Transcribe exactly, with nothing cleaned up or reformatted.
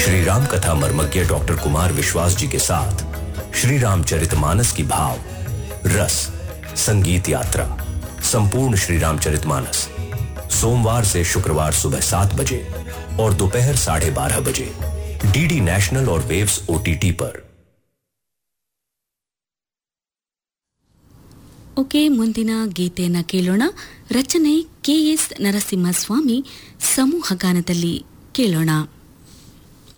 श्री राम कथा मर्मज्ञ डॉक्टर कुमार विश्वास जी के साथ श्री रामचरितमानस की भाव रस संगीत यात्रा संपूर्ण श्री रामचरितमानस सोमवार से शुक्रवार सुबह सात बजे और दोपहर साढ़े बारह बजे डीडी नेशनल और वेव्स ओटीटी पर। ಓಕೆ, ಮುಂದಿನ ಗೀತೆಯನ್ನು ಕೇಳೋಣ. ರಚನೆ ಕೆ ಎಸ್ ನರಸಿಂಹಸ್ವಾಮಿ, ಸಮೂಹ ಗಾನದಲ್ಲಿ ಕೇಳೋಣ.